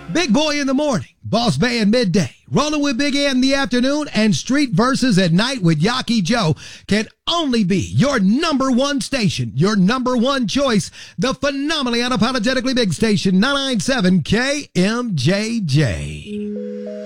Big Boy in the morning, Boss Bay in midday, Rolling with Big Ed in the afternoon, and Street Verses at night with Yaki Joe can only be your number one station, your number one choice, the phenomenally unapologetically big station, 997 KMJJ.